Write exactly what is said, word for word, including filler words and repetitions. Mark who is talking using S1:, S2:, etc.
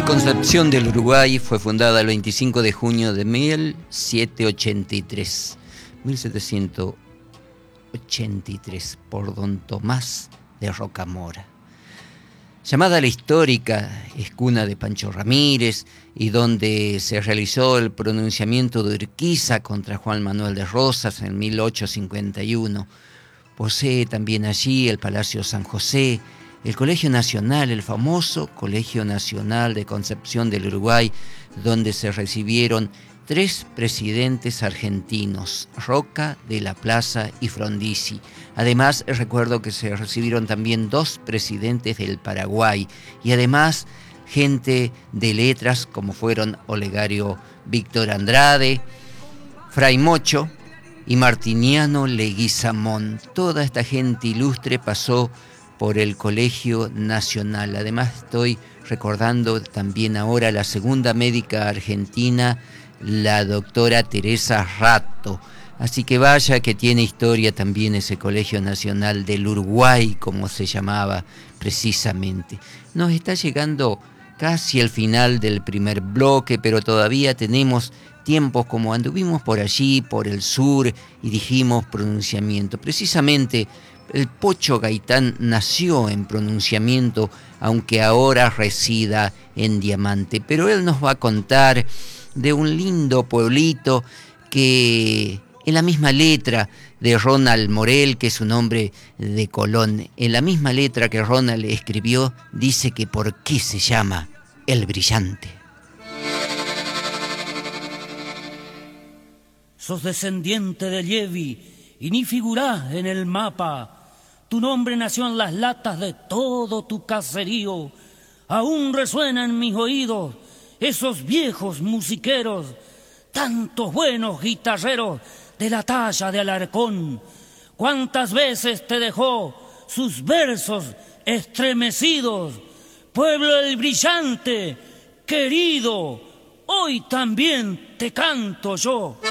S1: Concepción del Uruguay fue fundada el veinticinco de junio de mil setecientos ochenta y tres, mil setecientos ochenta y tres por don Tomás de Rocamora. Llamada la histórica, es cuna de Pancho Ramírez y donde se realizó el pronunciamiento de Urquiza contra Juan Manuel de Rosas en mil ochocientos cincuenta y uno. Posee también allí el Palacio San José, el Colegio Nacional, el famoso Colegio Nacional de Concepción del Uruguay, donde se recibieron tres presidentes argentinos, Roca, de la Plaza y Frondizi. Además, recuerdo que se recibieron también dos presidentes del Paraguay y además gente de letras como fueron Olegario Víctor Andrade, Fray Mocho y Martiniano Leguizamón. Toda esta gente ilustre pasó por el Colegio Nacional. Además estoy recordando también ahora la segunda médica argentina, la doctora Teresa Ratto. Así que vaya que tiene historia también ese Colegio Nacional del Uruguay, como se llamaba precisamente. Nos está llegando casi al final del primer bloque, pero todavía tenemos tiempos como anduvimos por allí, por el sur, y dijimos pronunciamiento. Precisamente el Pocho Gaitán nació en pronunciamiento, aunque ahora resida en Diamante. Pero él nos va a contar de un lindo pueblito que en la misma letra de Ronald Morel, que es un hombre de Colón, en la misma letra que Ronald escribió, dice que por qué se llama El Brillante.
S2: Sos descendiente de Levi y ni figurás en el mapa. Tu nombre nació en las latas de todo tu caserío. Aún resuenan en mis oídos esos viejos musiqueros, tantos buenos guitarreros de la talla de Alarcón. Cuántas veces te dejó sus versos estremecidos. Pueblo del Brillante, querido, hoy también te canto yo.